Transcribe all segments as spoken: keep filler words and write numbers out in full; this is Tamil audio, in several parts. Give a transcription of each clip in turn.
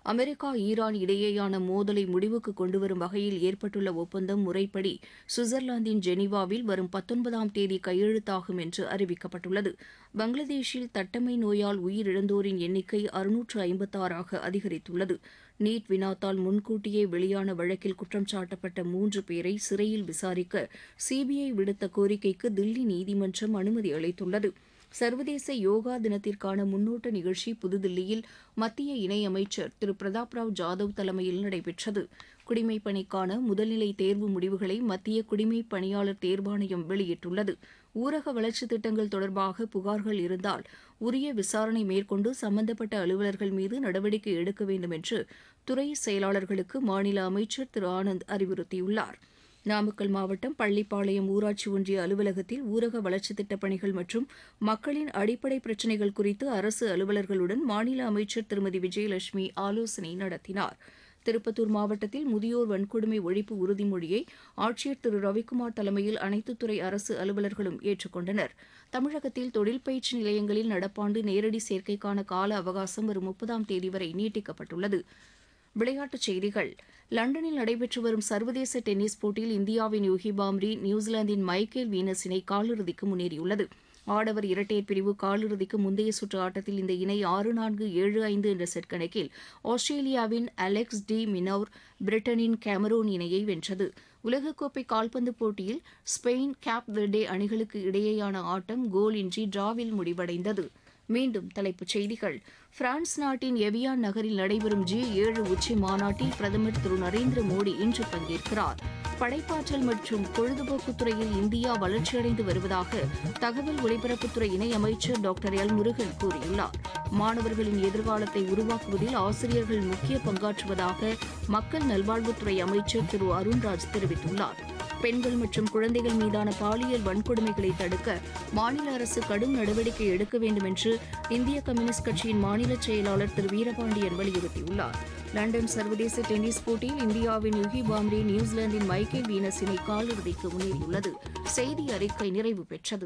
அமெரிக்கா ஈரான் இடையேயான மோதலை முடிவுக்கு கொண்டுவரும் வகையில் ஏற்பட்டுள்ள ஒப்பந்தம் முறைப்படி சுவிட்சர்லாந்தின் ஜெனீவாவில் வரும் பத்தொன்பதாம் தேதி கையெழுத்தாகும் என்று அறிவிக்கப்பட்டுள்ளது. பங்களாதேஷில் தட்டம்மை நோயால் உயிரிழந்தோரின் எண்ணிக்கை அறுநூற்று ஐம்பத்தாறாக அதிகரித்துள்ளது. நீட் வினாத்தால் முன்கூட்டியே வெளியான வழக்கில் குற்றம் சாட்டப்பட்ட மூன்று பேரை சிறையில் விசாரிக்க சிபிஐ விடுத்த கோரிக்கைக்கு தில்லி நீதிமன்றம் அனுமதி அளித்துள்ளது. சர்வதேச யோகா தினத்திற்கான முன்னோட்ட நிகழ்ச்சி புதுதில்லியில் மத்திய இணையமைச்சர் திரு பிரதாப் ராவ் ஜாதவ் தலைமையில் நடைபெற்றது. குடிமைப் பணிக்கான முதல்நிலை தேர்வு முடிவுகளை மத்திய குடிமைப் பணியாளர் தேர்வாணையம் வெளியிட்டுள்ளது. ஊரக வளர்ச்சித் திட்டங்கள் தொடர்பாக புகார்கள் இருந்தால் உரிய விசாரணை மேற்கொண்டு சம்பந்தப்பட்ட அலுவலர்கள் மீது நடவடிக்கை எடுக்க வேண்டும் என்று துறை செயலாளர்களுக்கு மாநில அமைச்சர் திரு ஆனந்த் அறிவுறுத்தியுள்ளார். நாமக்கல் மாவட்டம் பள்ளிப்பாளையம் ஊராட்சி ஒன்றிய அலுவலகத்தில் ஊரக வளர்ச்சித் திட்டப் பணிகள் மற்றும் மக்களின் அடிப்படை பிரச்சினைகள் குறித்து அரசு அலுவலர்களுடன் மாநில அமைச்சர் திருமதி விஜயலட்சுமி ஆலோசனை நடத்தினார். திருப்பத்தூர் மாவட்டத்தில் முதியோர் வன்கொடுமை ஒழிப்பு உறுதிமொழியை ஆட்சியர் திரு ரவிக்குமார் தலைமையில் அனைத்து துறை அரசு அலுவலர்களும் ஏற்றுக்கொண்டனர். தமிழகத்தில் தொழில் பயிற்சி நிலையங்களில் நடப்பாண்டு நேரடி சேர்க்கைக்கான கால அவகாசம் வரும் முப்பதாம் தேதி வரை நீட்டிக்கப்பட்டுள்ளது. விளையாட்டுச் செய்திகள். லண்டனில் நடைபெற்று வரும் சர்வதேச டென்னிஸ் போட்டியில் இந்தியாவின் யூகி பாம்ரி நியூசிலாந்தின் மைக்கேல் வீனஸ் இணை காலிறுதிக்கு முன்னேறியுள்ளது. ஆடவர் இரட்டையர் பிரிவு காலிறுதிக்கு முந்தைய சுற்று ஆட்டத்தில் இந்த இணை ஆறு நான்கு ஏழு ஐந்து என்ற செட் கணக்கில் ஆஸ்திரேலியாவின் அலெக்ஸ் டி மினோர் பிரிட்டனின் கேமரோன் இணையை வென்றது. உலகக்கோப்பை கால்பந்து போட்டியில் ஸ்பெயின் கேப் வெர்டே அணிகளுக்கு இடையேயான ஆட்டம் கோலின்றி டிராவில் முடிவடைந்தது. மீண்டும் தலைப்புச் செய்திகள். பிரான்ஸ் நாட்டின் எவியான் நகரில் நடைபெறும் ஜி ஏழு உச்சி மாநாட்டில் பிரதமர் திரு நரேந்திர மோடி இன்று பங்கேற்கிறார். படைப்பாற்றல் மற்றும் பொழுதுபோக்குத் துறையில் இந்தியா வளர்ச்சியடைந்து வருவதாக தகவல் ஒலிபரப்புத்துறை இணையமைச்சர் டாக்டர் எல் முருகன் கூறியுள்ளார். மாணவர்களின் எதிர்காலத்தை உருவாக்குவதில் ஆசிரியர்கள் முக்கிய பங்காற்றுவதாக மக்கள் நல்வாழ்வுத்துறை அமைச்சர் திரு அருண்ராஜ் தெரிவித்துள்ளார். பெண்கள் மற்றும் குழந்தைகள் மீதான பாலியல் வன்கொடுமைகளை தடுக்க மாநில அரசு கடும் நடவடிக்கை எடுக்க வேண்டும் என்று இந்திய கம்யூனிஸ்ட் கட்சியின் மாநில செயலாளர் திரு வீரபாண்டியன் வலியுறுத்தியுள்ளார். லண்டன் சர்வதேச டென்னிஸ் போட்டியில் இந்தியாவின் யுகி பாம்ரி நியூசிலாந்தின் மைக்கேல் வீனஸ் இணை காலிறுதிக்கு முன்னேறியுள்ளது. செய்தி அறிக்கை நிறைவு பெற்றது.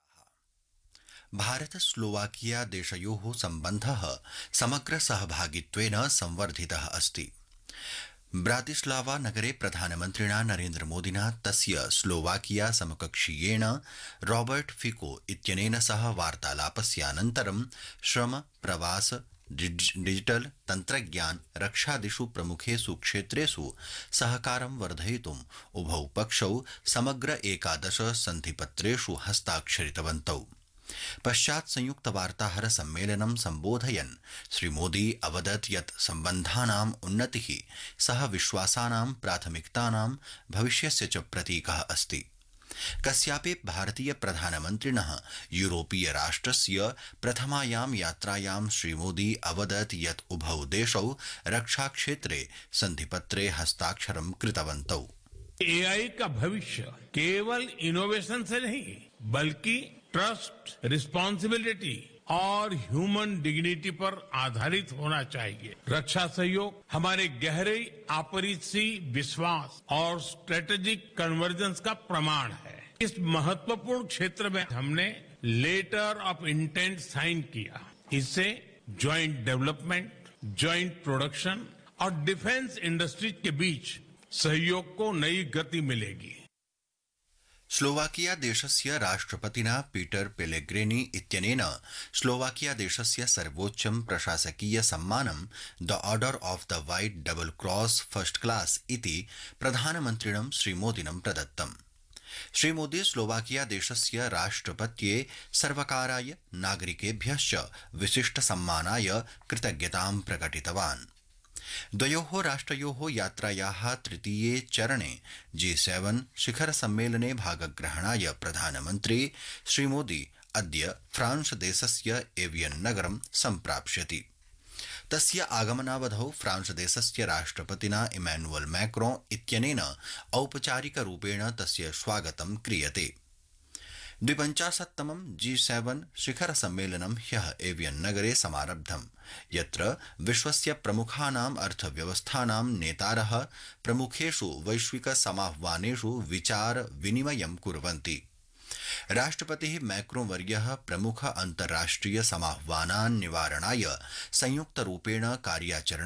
भारत स्लोवाकिया देशयोः सम्बन्धः समग्र सहभागित्वेन संवर्धितः अस्ति. ब्रातिस्लावा नगरे प्रधानमन्त्रिणा नरेन्द्र मोदिना तस्य स्लोवाकिया समकक्षीयेण रॉबर्ट फिको इत्यनेन सह वार्तालापस्यानन्तरं श्रम, प्रवास, डिजिटल, तन्त्रज्ञान, रक्षादिषु प्रमुखेषु क्षेत्रेषु सहकारं वर्धयितुम् उभौ पक्षौ समग्र एकादश सन्धिपत्रेषु हस्ताक्षरितवन्तौ. पश्चात् संयुक्त वार्ताहर सम्मेलनं सम्बोधयन् श्रीमोदी अवदत् यत् सम्बन्धानाम् उन्नतिः सह विश्वासानां प्राथमिकतानां भविष्यस्य च प्रतीकः अस्ति. कस्यापि भारतीय प्रधानमन्त्रिणः यूरोपीय राष्ट्रस्य प्रथमायां यात्रायां श्रीमोदी अवदत् यत् उभौ देशौ रक्षाक्षेत्रे सन्धिपत्रे हस्ताक्षरं कृतवन्तौ. एआई का भविष्य केवल इनोवेशन से नहीं बल्कि ट्रस्ट, रिस्पांसिबिलिटी और ह्यूमन डिग्निटी पर आधारित होना चाहिए. रक्षा सहयोग हमारे गहरे आपसी विश्वास और स्ट्रेटेजिक कन्वर्जेंस का प्रमाण है. इस महत्वपूर्ण क्षेत्र में हमने लेटर ऑफ इंटेंट साइन किया. इससे ज्वाइंट डेवलपमेंट, ज्वाइंट प्रोडक्शन और डिफेंस इंडस्ट्रीज के बीच सहयोग को नई गति मिलेगी. स्लोवाकिया देशस्य राष्ट्रपतिना पीटर पेलेग्रिनी इत्यनेन स्लोवाकिया देशस्य सर्वोच्चं प्रशासकीय सम्मानं the order of the white double cross first class इति प्रधानमन्त्रिणं श्रीमोदिनं प्रदत्तम्. श्रीमोदी स्लोवाकिया देशस्य राष्ट्रपत्ये सर्वकाराय नागरिकेभ्यश्च विशिष्ट सम्मानाय कृतज्ञतां प्रकटितवान्. द्वयोः राष्ट्रयोः यात्रायाः तृतीये चरणे जी सेवन शिखर सम्मेलने भागग्रहणाय प्रधानमन्त्री श्रीमोदी अद्य फ्रांस देशस्य एवियन नगरं सम्प्राप्स्यति. तस्य आगमनावधौ फ्रांस देशस्य राष्ट्रपतिना इमैनुअल मैक्रों इत्यनेन औपचारिकरूपेण तस्य स्वागतं क्रियते. द्विपञ्चाशत्तमं जी सेवन शिखर सम्मेलनं ह्यः एवियन नगरे समारब्धम्, यत्र विश्वस्य प्रमुखानाम् अर्थव्यवस्थानां नेतारः प्रमुखेषु वैश्विक समाह्वानेषु विचार विनिमयं कुर्वन्ति. राष्ट्रपतिः मैक्रों वर्यः प्रमुख अन्ताराष्ट्रिय समाह्वानान् निवारणाय संयुक्तरूपेण कार्याचरण